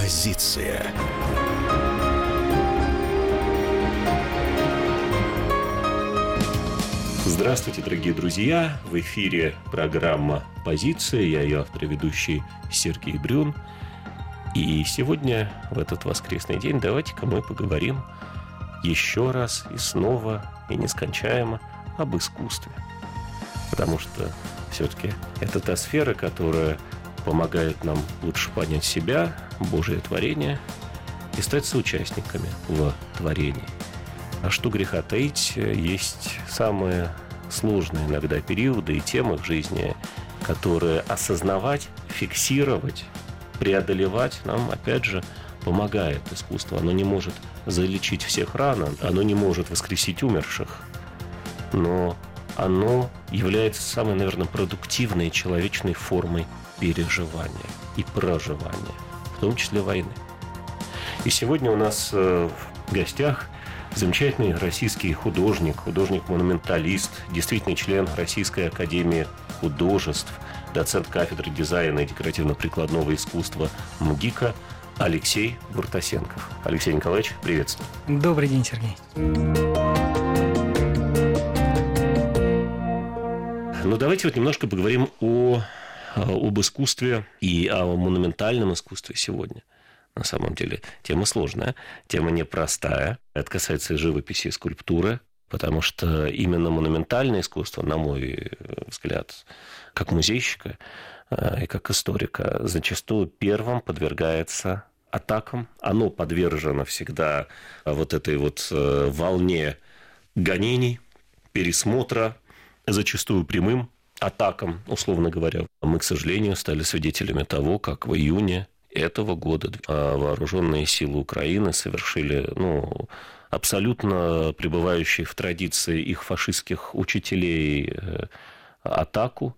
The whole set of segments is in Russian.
Позиция. Здравствуйте, дорогие друзья! В эфире программа «Позиция». Я ее автор и ведущий Сергей Брюн. И сегодня, в этот воскресный день, давайте-ка мы поговорим еще раз и снова, и нескончаемо об искусстве. Потому что все-таки это та сфера, которая помогает нам лучше понять себя, Божие творение и стать соучастниками в творении. А что греха таить, есть самые сложные иногда периоды и темы в жизни, которые осознавать, фиксировать, преодолевать нам, опять же, помогает искусство. Оно не может залечить всех ран, оно не может воскресить умерших, но оно является самой, наверное, продуктивной человечной формой переживания и проживания, в том числе войны. И сегодня у нас в гостях замечательный российский художник-монументалист, действительный член Российской академии художеств, доцент кафедры дизайна и декоративно-прикладного искусства МГИКа Алексей Буртасенков. Алексей Николаевич, приветствую. Добрый день, Сергей. Ну, давайте вот немножко поговорим об искусстве и о монументальном искусстве сегодня. На самом деле тема сложная, тема непростая. Это касается и живописи, и скульптуры, потому что именно монументальное искусство, на мой взгляд, как музейщика и как историка, зачастую первым подвергается атакам. Оно подвержено всегда вот этой вот волне гонений, пересмотра, зачастую прямым атакам, условно говоря. Мы, к сожалению, стали свидетелями того, как в июне этого года вооруженные силы Украины совершили, абсолютно пребывающие в традиции их фашистских учителей атаку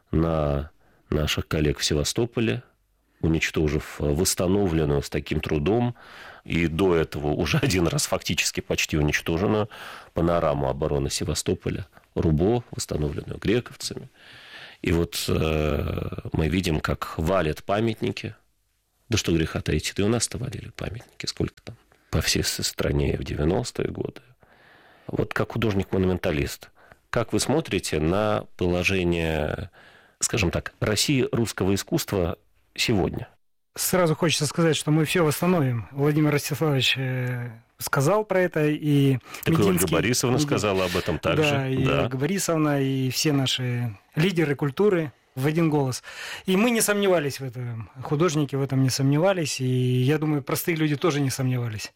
на наших коллег в Севастополе, уничтожив восстановленную с таким трудом и до этого уже один раз фактически почти уничтоженную панораму обороны Севастополя, РУБО, восстановленную грековцами. И вот мы видим, как валят памятники. Да что греха таить, и у нас-то валили памятники, сколько там, по всей стране в 90-е годы. Вот как художник-монументалист, как вы смотрите на положение, скажем так, России русского искусства сегодня? Сразу хочется сказать, что мы все восстановим. Владимир Ростиславович сказал про это, и так Мединский... Ольга Борисовна сказала об этом также. Да, и Ольга Борисовна, и все наши лидеры культуры в один голос. И мы не сомневались в этом. Художники в этом не сомневались. И я думаю, простые люди тоже не сомневались.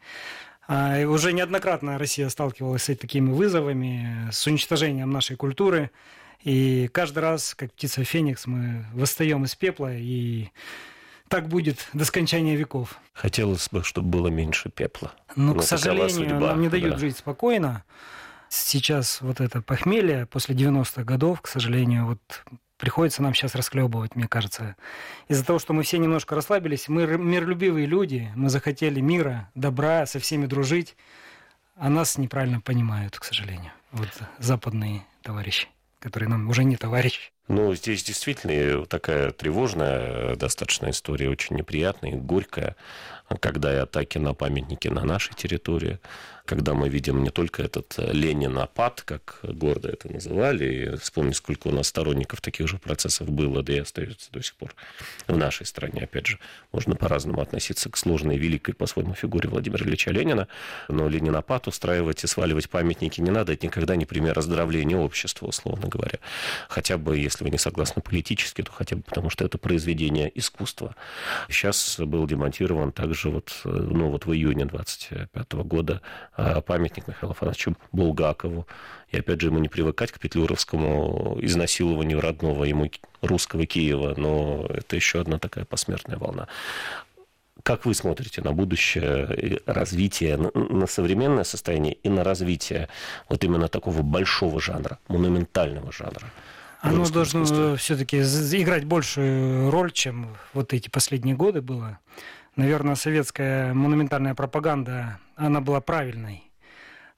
Уже неоднократно Россия сталкивалась с такими вызовами, с уничтожением нашей культуры. И каждый раз, как птица Феникс, мы восстаем из пепла. И так будет до скончания веков. Хотелось бы, чтобы было меньше пепла. Но к сожалению, нам не дают жить спокойно. Сейчас вот это похмелье после 90-х годов, к сожалению, вот приходится нам сейчас расхлебывать, мне кажется. Из-за того, что мы все немножко расслабились, мы миролюбивые люди, мы захотели мира, добра, со всеми дружить, а нас неправильно понимают, к сожалению. Вот западные товарищи, которые нам уже не товарищи. Ну, здесь действительно такая тревожная достаточно история, очень неприятная и горькая, когда и атаки на памятники на нашей территории, когда мы видим не только этот Ленинопад, как гордо это называли, и вспомни, сколько у нас сторонников таких же процессов было, да и остается до сих пор в нашей стране. Опять же, можно по-разному относиться к сложной, великой по-своему фигуре Владимира Ильича Ленина, но Ленинопад устраивать и сваливать памятники не надо, это никогда не пример оздоровления общества, условно говоря. Хотя бы, если вы не согласны политически, то хотя бы потому, что это произведение искусства. Сейчас был демонтирован также в июне 25 года памятник Михаилу Афанасьевичу Булгакову. И опять же, ему не привыкать к петлюровскому изнасилованию родного ему русского Киева, но это еще одна такая посмертная волна. Как вы смотрите на будущее развитие, на современное состояние и на развитие вот именно такого большого жанра, монументального жанра? Оно должно все-таки играть большую роль, чем вот эти последние годы было. Наверное, советская монументальная пропаганда, она была правильной.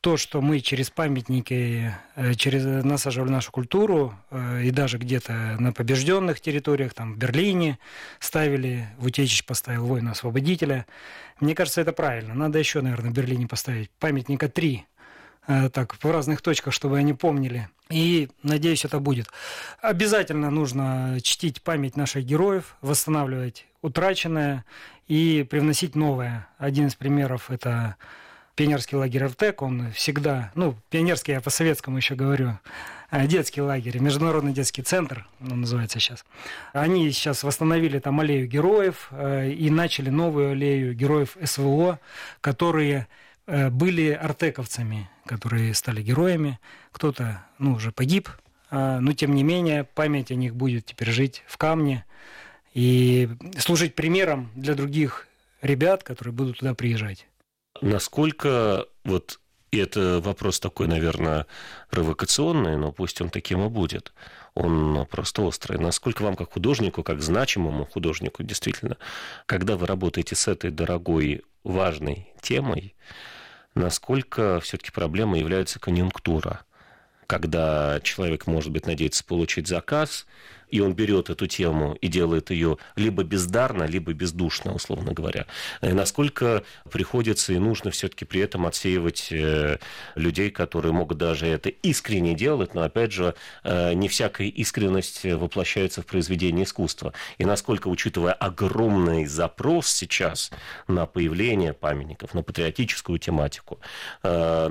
то, что мы через памятники, через насаживали нашу культуру, и даже где-то на побежденных территориях, там в Берлине ставили, Вутечич поставил воина-освободителя. Мне кажется, это правильно. Надо еще, наверное, в Берлине поставить памятника 3, так, в разных точках, чтобы они помнили. И, надеюсь, это будет. Обязательно нужно чтить память наших героев, восстанавливать утраченное и привносить новое. Один из примеров – это пионерский лагерь «Артек». Он всегда, пионерский я по-советскому еще говорю, детский лагерь, Международный детский центр, он называется сейчас. Они сейчас восстановили там аллею героев и начали новую аллею героев СВО, которые были артековцами, которые стали героями. Кто-то, уже погиб, но тем не менее память о них будет теперь жить в камне и служить примером для других ребят, которые будут туда приезжать. Насколько, и это вопрос такой, наверное, провокационный, но пусть он таким и будет, он просто острый. Насколько вам, как художнику, как значимому художнику, действительно, когда вы работаете с этой дорогой, важной темой, насколько все-таки проблемой является конъюнктура? Когда человек, может быть, надеется получить заказ, и он берет эту тему и делает ее либо бездарно, либо бездушно, условно говоря. И насколько приходится и нужно все-таки при этом отсеивать людей, которые могут даже это искренне делать, но, опять же, не всякая искренность воплощается в произведении искусства. И насколько, учитывая огромный запрос сейчас на появление памятников, на патриотическую тематику, это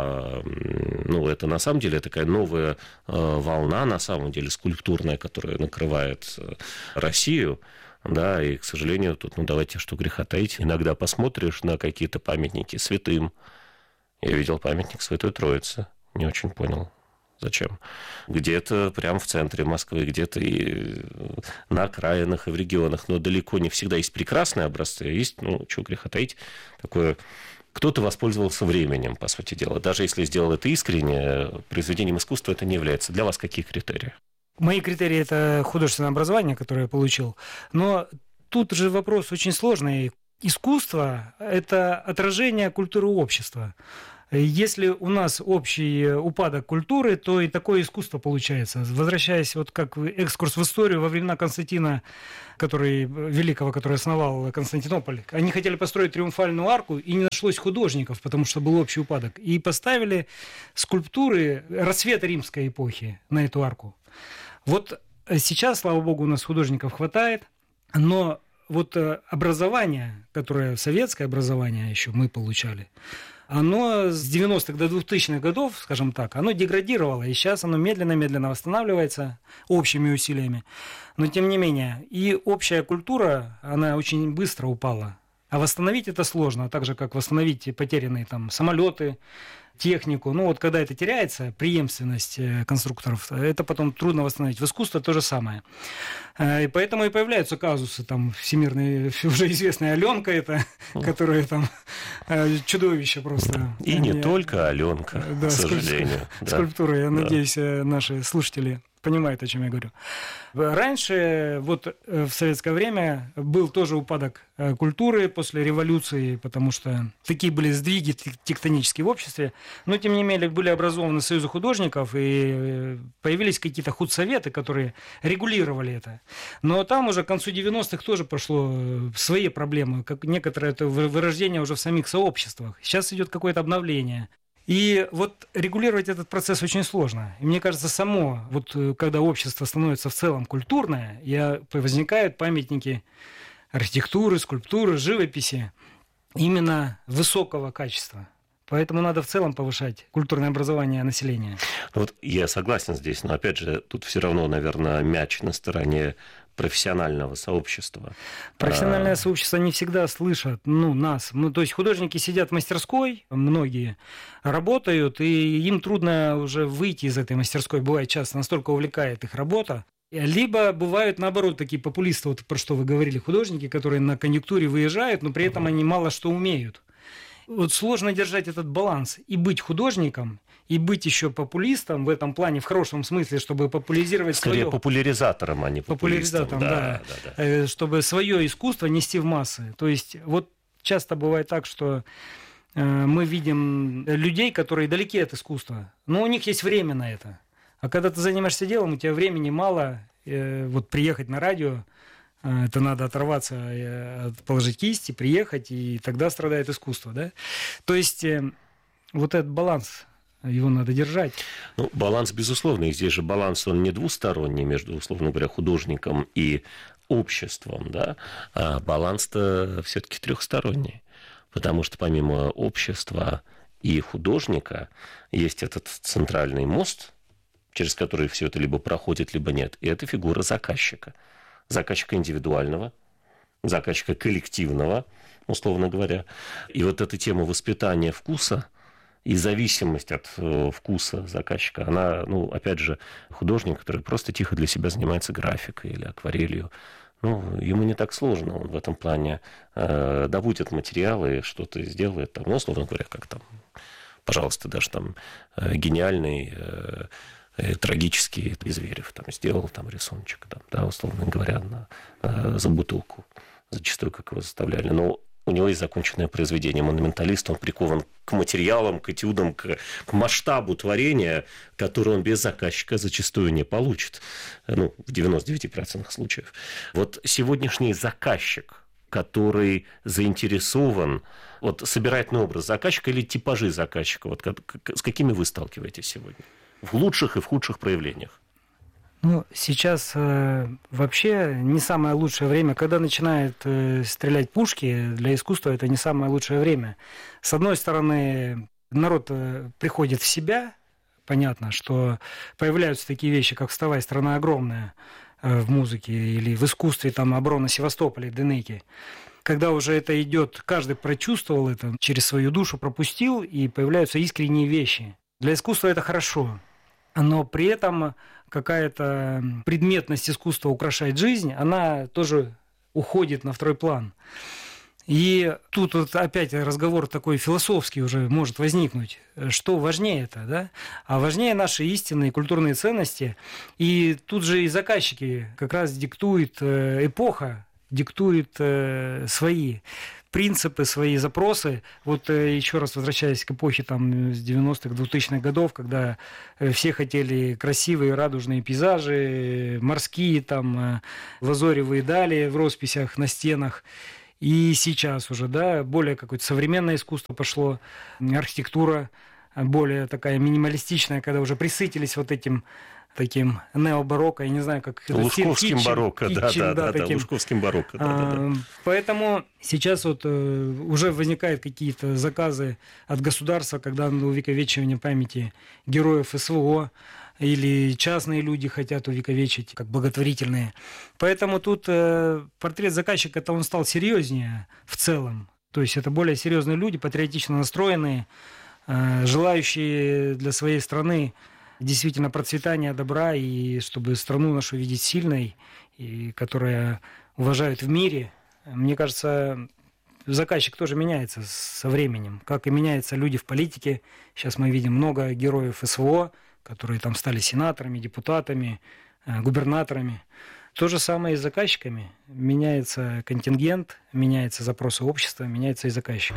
на самом деле такая новая волна, на самом деле, скульптурная, которая накрывает Россию, да, и, к сожалению, тут, давайте, что греха таить, иногда посмотришь на какие-то памятники святым. Я видел памятник Святой Троице, не очень понял, зачем. Где-то прямо в центре Москвы, где-то и на окраинах, и в регионах, но далеко не всегда есть прекрасные образцы, есть, что греха таить, такое... Кто-то воспользовался временем, по сути дела. Даже если сделал это искренне, произведением искусства это не является. Для вас какие критерии? Мои критерии – это художественное образование, которое я получил. Но тут же вопрос очень сложный. Искусство – это отражение культуры общества. Если у нас общий упадок культуры, то и такое искусство получается. Возвращаясь как экскурс в историю, во времена Константина, Великого, который основал Константинополь, они хотели построить триумфальную арку, и не нашлось художников, потому что был общий упадок. И поставили скульптуры расцвета римской эпохи на эту арку. Сейчас, слава богу, у нас художников хватает, но образование, которое советское образование еще мы получали, оно с 90-х до 2000-х годов, скажем так, оно деградировало, и сейчас оно медленно-медленно восстанавливается общими усилиями. Но тем не менее, и общая культура, она очень быстро упала. А восстановить это сложно, так же, как восстановить потерянные самолеты, технику. Когда это теряется, преемственность конструкторов, это потом трудно восстановить. В искусстве то же самое. И поэтому и появляются казусы, всемирные, уже известная Аленка, которая чудовище просто. И не только Аленка, к сожалению. Скульптура, я надеюсь, наши слушатели понимают, о чем я говорю. Раньше, в советское время, был тоже упадок культуры после революции, потому что такие были сдвиги тектонические в обществе, но, тем не менее, были образованы союзы художников, и появились какие-то худсоветы, которые регулировали это. Но там уже к концу 90-х тоже прошло свои проблемы, как некоторое это вырождение уже в самих сообществах. Сейчас идет какое-то обновление. И регулировать этот процесс очень сложно. И мне кажется, когда общество становится в целом культурное, возникают памятники архитектуры, скульптуры, живописи именно высокого качества. Поэтому надо в целом повышать культурное образование населения. Я согласен здесь, но опять же, тут все равно, наверное, мяч на стороне профессионального сообщества. Профессиональное сообщество не всегда слышат нас. То есть художники сидят в мастерской, многие работают, и им трудно уже выйти из этой мастерской. Бывает часто, настолько увлекает их работа. Либо бывают, наоборот, такие популисты, про что вы говорили, художники, которые на конъюнктуре выезжают, но при этом они мало что умеют. Сложно держать этот баланс и быть художником, и быть еще популистом в этом плане, в хорошем смысле, чтобы популяризировать Скорее популяризатором, а не популистом. Да. Чтобы свое искусство нести в массы. То есть часто бывает так, что мы видим людей, которые далеки от искусства, но у них есть время на это. А когда ты занимаешься делом, у тебя времени мало, вот приехать на радио, это надо оторваться, положить кисти, приехать, и тогда страдает искусство, да? То есть вот этот баланс, его надо держать. Ну, баланс, безусловно, и здесь же баланс, он не двусторонний между, условно говоря, художником и обществом, да, а баланс-то все-таки трехсторонний, потому что помимо общества и художника есть этот центральный мост, через который все это либо проходит, либо нет, и это фигура заказчика. Заказчика индивидуального, заказчика коллективного, условно говоря. И вот эта тема воспитания вкуса и зависимость от вкуса заказчика, она, ну, опять же, художник, который просто тихо для себя занимается графикой или акварелью, ну, ему не так сложно, он в этом плане добудет материалы, что-то сделает, там, ну, условно говоря, как там, пожалуйста, даже там гениальный трагический Зверев там сделал там рисуночек, там, да, условно говоря, за бутылку, зачастую как его заставляли. Но у него есть законченное произведение. Монументалист, он прикован к материалам, к этюдам, к масштабу творения, который он без заказчика зачастую не получит. Ну, в 99% случаев. Вот сегодняшний заказчик, который заинтересован, вот собирательный образ заказчика или типажи заказчика, вот с какими вы сталкиваетесь сегодня? В лучших и в худших проявлениях. Ну, сейчас вообще не самое лучшее время, когда начинают стрелять пушки, для искусства это не самое лучшее время. С одной стороны, народ приходит в себя, понятно, что появляются такие вещи, как «Вставай, страна огромная» в музыке или в искусстве, там, оборона Севастополя, Денеки. Когда уже это идет, каждый прочувствовал это, через свою душу пропустил, и появляются искренние вещи. Для искусства это хорошо. Но при этом какая-то предметность искусства украшает жизнь, она тоже уходит на второй план. И тут вот опять разговор такой философский уже может возникнуть. Что важнее это, да? А важнее наши истинные культурные ценности. И тут же и заказчики как раз диктует эпоха, диктует свои принципы, свои запросы. Вот еще раз возвращаясь к эпохе там, с 90-х, 2000-х годов, когда все хотели красивые радужные пейзажи, морские, там, лазоревые дали в росписях на стенах. И сейчас уже, да, более какое-то современное искусство пошло, архитектура более такая минималистичная, когда уже присытились вот этим таким необарокко, я не знаю, как это... Лужковским барокко, да, Лужковским барокко, да. Поэтому сейчас вот уже возникают какие-то заказы от государства, когда на увековечивание памяти героев СВО, или частные люди хотят увековечить, как благотворительные. Поэтому тут портрет заказчика, это он стал серьезнее в целом. То есть это более серьезные люди, патриотично настроенные, желающие для своей страны действительно процветания, добра, и чтобы страну нашу видеть сильной, и которая уважают в мире. Мне кажется, заказчик тоже меняется со временем, как и меняются люди в политике. Сейчас мы видим много героев СВО, которые там стали сенаторами, депутатами, губернаторами. То же самое и с заказчиками. Меняется контингент, меняются запросы общества, меняется и заказчик.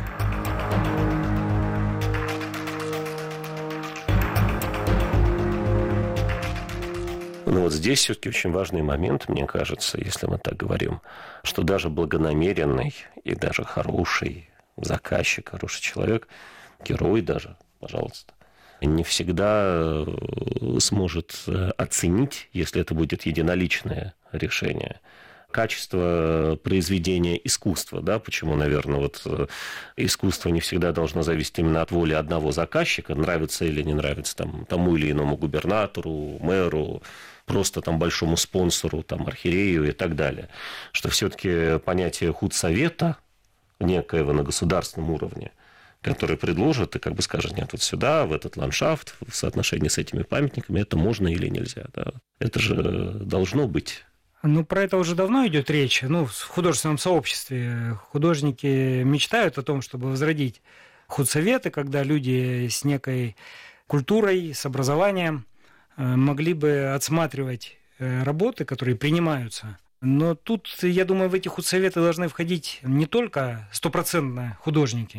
Ну вот здесь все-таки очень важный момент, мне кажется, если мы так говорим, что даже благонамеренный и даже хороший заказчик, хороший человек, герой даже, пожалуйста, не всегда сможет оценить, если это будет единоличное решение, качество произведения искусства, да, почему, наверное, вот искусство не всегда должно зависеть именно от воли одного заказчика, нравится или не нравится там, тому или иному губернатору, мэру, просто там большому спонсору, там, архиерею и так далее. Что все-таки понятие худсовета некоего на государственном уровне, который предложит и как бы скажет, нет, вот сюда, в этот ландшафт, в соотношении с этими памятниками, это можно или нельзя. Да? Это же должно быть. Ну, про это уже давно идет речь. Ну, в художественном сообществе художники мечтают о том, чтобы возродить худсоветы, когда люди с некой культурой, с образованием могли бы отсматривать работы, которые принимаются. Но тут, я думаю, в эти худсоветы должны входить не только стопроцентно художники.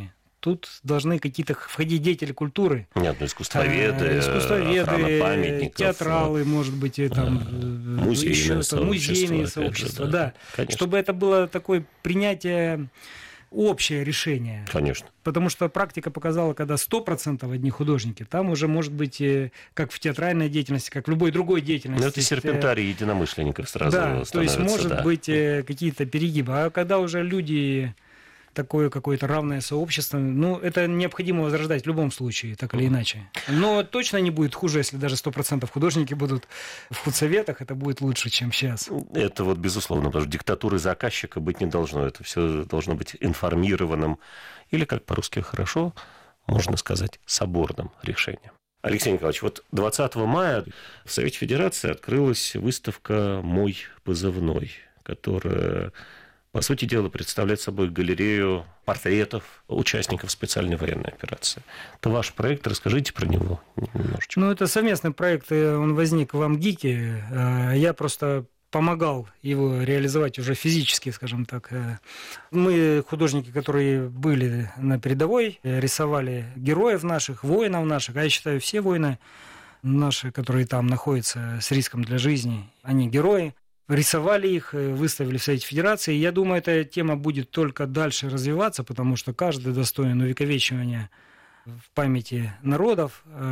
тут должны какие-то входить деятели культуры. Нет, ну, искусствоведы, охрана памятников, театралы, может быть, там, музейные сообщества, да. Чтобы это было такое принятие, общее решение. Конечно. Потому что практика показала, когда 100% одни художники, там уже может быть, как в театральной деятельности, как в любой другой деятельности. Но это серпентарий единомышленников сразу становится. То есть, может быть, какие-то перегибы. А когда уже люди... такое какое-то равное сообщество. Ну, это необходимо возрождать в любом случае, так или иначе. Но точно не будет хуже, если даже 100% художники будут в худсоветах, это будет лучше, чем сейчас. Это вот безусловно, потому что диктатуры заказчика быть не должно. Это все должно быть информированным или, как по-русски хорошо, можно сказать, соборным решением. Алексей Николаевич, вот 20 мая в Совете Федерации открылась выставка «Мой позывной», которая... по сути дела, представляет собой галерею портретов участников специальной военной операции. Это ваш проект, расскажите про него немножечко. Ну, это совместный проект, он возник в Амгике. Я просто помогал его реализовать уже физически, скажем так. Мы, художники, которые были на передовой, рисовали героев наших, воинов наших, а я считаю, все воины наши, которые там находятся с риском для жизни, они герои. Рисовали их, выставили в Совете Федерации. Я думаю, эта тема будет только дальше развиваться, потому что каждый достоин увековечивания в памяти народа.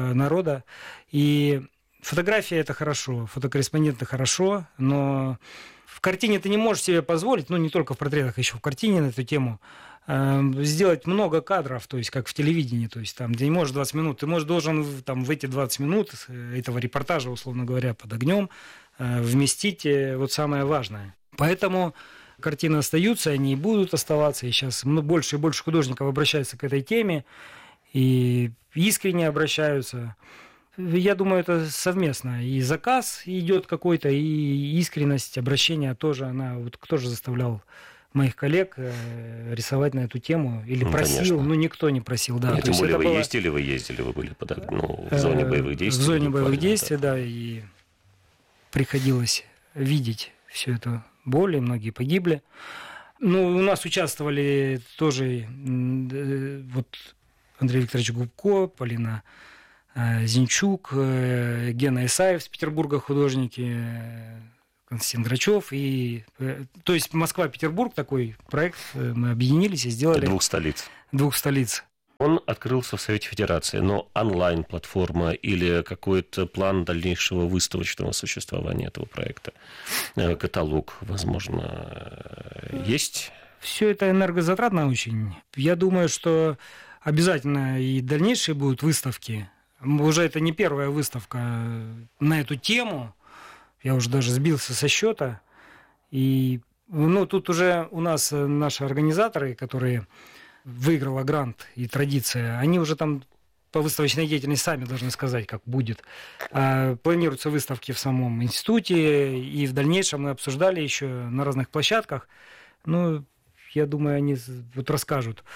И фотография – это хорошо, фотокорреспондент – это хорошо, но в картине ты не можешь себе позволить, ну, не только в портретах, еще в картине на эту тему, сделать много кадров, то есть как в телевидении, то есть там, где не можешь 20 минут, ты должен там, в эти 20 минут этого репортажа, условно говоря, под огнем, вместить вот самое важное. Поэтому картины остаются, они и будут оставаться. И сейчас больше и больше художников обращаются к этой теме и искренне обращаются. Я думаю, это совместно. И заказ идет какой-то, и искренность обращения тоже. Кто же заставлял моих коллег рисовать на эту тему? Или просил? Конечно. Ну, никто не просил, да. Тем более вы ездили, вы были в зоне боевых действий? В зоне боевых действий, да, и приходилось видеть всю эту боль, и многие погибли. Ну, у нас участвовали тоже вот Андрей Викторович Губко, Полина Зинчук, Гена Исаев с Петербурга, художники, Константин Грачев. То есть Москва-Петербург, такой проект, мы объединились и сделали... Двух столиц. Он открылся в Совете Федерации, но онлайн-платформа или какой-то план дальнейшего выставочного существования этого проекта, каталог, возможно, есть? Все это энергозатратно очень. Я думаю, что обязательно и дальнейшие будут выставки. Уже это не первая выставка на эту тему. Я уже даже сбился со счета. И тут уже у нас наши организаторы, которые... выиграла грант и традиция, они уже там по выставочной деятельности сами должны сказать, как будет. Планируются выставки в самом институте, и в дальнейшем мы обсуждали еще на разных площадках. Ну, я думаю, они вот расскажут.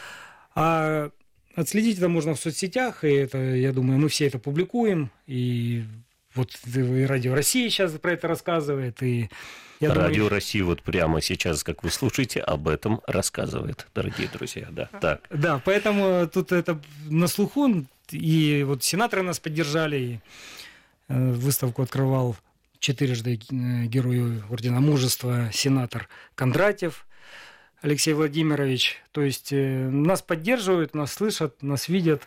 А отследить это можно в соцсетях, и это, я думаю, мы все это публикуем, и вот и Радио России сейчас про это рассказывает, и Радио России вот прямо сейчас, как вы слушаете, об этом рассказывает, дорогие друзья. Да, так. Да, поэтому тут это на слуху, и вот сенаторы нас поддержали, и выставку открывал 4-жды герой Ордена Мужества сенатор Кондратьев Алексей Владимирович. То есть нас поддерживают, нас слышат, нас видят,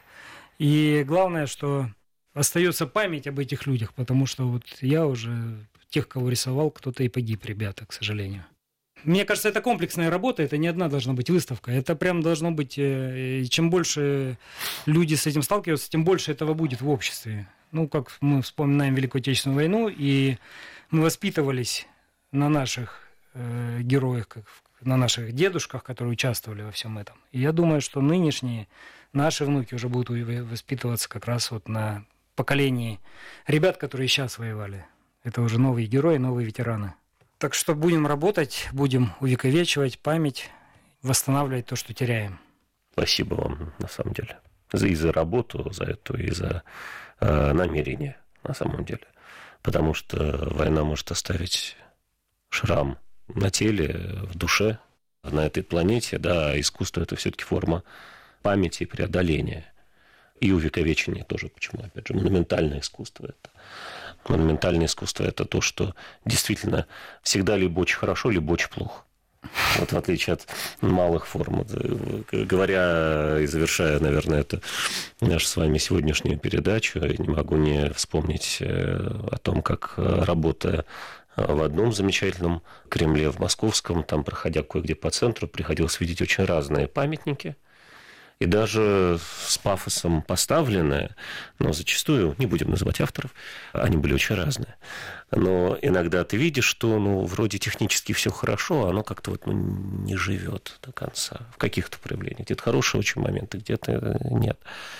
и главное, что остается память об этих людях, потому что вот я уже... тех, кого рисовал, кто-то и погиб, ребята, к сожалению. Мне кажется, это комплексная работа, это не одна должна быть выставка. Это прям должно быть... Чем больше люди с этим сталкиваются, тем больше этого будет в обществе. Ну, как мы вспоминаем Великую Отечественную войну, и мы воспитывались на наших героях, на наших дедушках, которые участвовали во всем этом. И я думаю, что нынешние наши внуки уже будут воспитываться как раз вот на поколении ребят, которые сейчас воевали. Это уже новые герои, новые ветераны. Так что будем работать, будем увековечивать память, восстанавливать то, что теряем. Спасибо вам, на самом деле. И за работу, за это, и за намерение, на самом деле. Потому что война может оставить шрам на теле, в душе, на этой планете. Да, искусство – это все-таки форма памяти и преодоления. И увековечения тоже. Почему? Опять же, монументальное искусство это. Монументальное искусство – это то, что действительно всегда либо очень хорошо, либо очень плохо. Вот в отличие от малых форм. Говоря и завершая, наверное, это нашу с вами сегодняшнюю передачу, я не могу не вспомнить о том, как, работая в одном замечательном Кремле, в московском, там, проходя кое-где по центру, приходилось видеть очень разные памятники. И даже с пафосом поставленные, но зачастую, не будем называть авторов, они были очень разные. Но иногда ты видишь, что вроде технически все хорошо, а оно как-то не живет до конца. В каких-то проявлениях. Где-то хорошие очень моменты, где-то нет.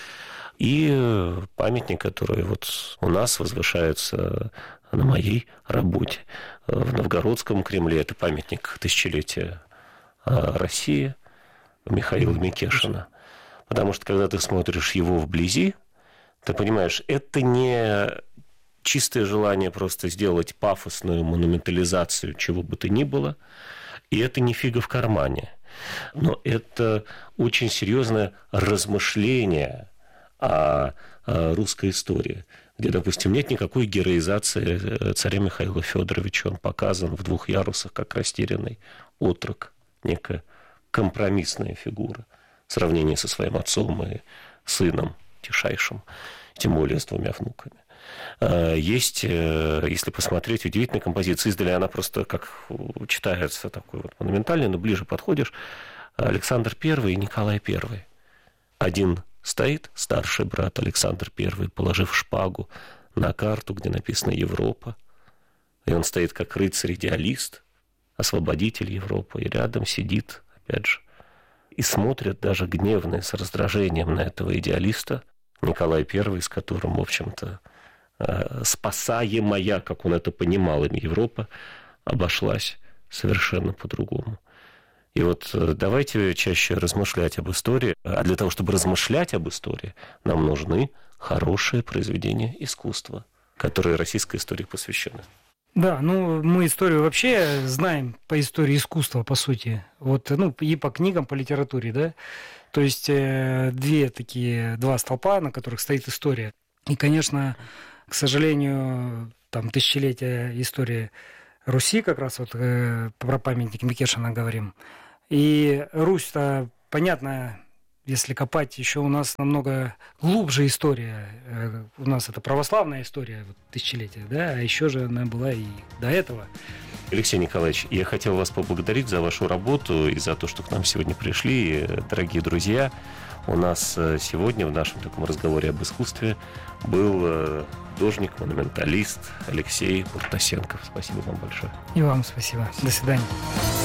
И памятник, который у нас возвышается на моей работе в Новгородском Кремле, это памятник тысячелетия России Михаила Микешина. Потому что, когда ты смотришь его вблизи, ты понимаешь, это не чистое желание просто сделать пафосную монументализацию чего бы то ни было, и это не фига в кармане. Но это очень серьезное размышление о русской истории, где, допустим, нет никакой героизации царя Михаила Федоровича. Он показан в 2 ярусах, как растерянный отрок, некая компромиссная фигура. В сравнении со своим отцом и сыном Тишайшим, тем более с 2 внуками. Есть, если посмотреть, удивительная композиция. Издали она просто как читается такой монументальный, но ближе подходишь. Александр I и Николай I. Один стоит, старший брат Александр I, положив шпагу на карту, где написано «Европа». И он стоит как рыцарь-идеалист, освободитель Европы. И рядом сидит, опять же, и смотрят даже гневно, с раздражением на этого идеалиста Николай I, с которым, в общем-то, спасаемая, как он это понимал, им Европа обошлась совершенно по-другому. И давайте чаще размышлять об истории. А для того, чтобы размышлять об истории, нам нужны хорошие произведения искусства, которые российской истории посвящены. Да, мы историю вообще знаем по истории искусства, по сути. И по книгам, по литературе, да. То есть 2 столпа, на которых стоит история. И, конечно, к сожалению, тысячелетия истории Руси, как раз про памятник Микешина говорим. И Русь-то, понятно, если копать, еще у нас намного глубже история. У нас это православная история тысячелетия, да, а еще же она была и до этого. Алексей Николаевич, я хотел вас поблагодарить за вашу работу и за то, что к нам сегодня пришли. Дорогие друзья, у нас сегодня в нашем таком разговоре об искусстве был художник, монументалист Алексей Буртасенков. Спасибо вам большое. И вам спасибо. До свидания.